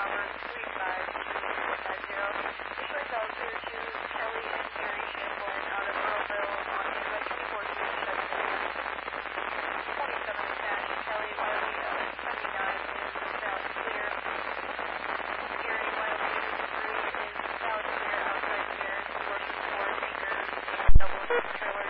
number 35350. Issuing bell clear to Kelly and Gary Champlin out of Earlville on US 24 to 27 attached. Kelly Wiley 79 is sound clear. Gary Wiley 3 is sound clear outside here. Working for Baker double trailer.